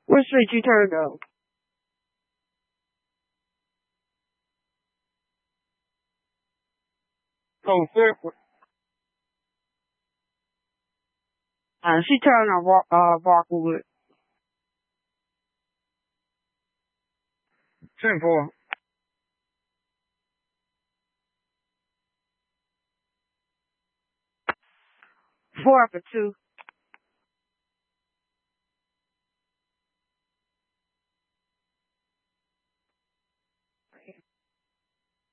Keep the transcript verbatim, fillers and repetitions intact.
What street you turned on? Oh, Fairport. Uh, she turned on Bar- uh, Barkerwood. ten four. Four for two.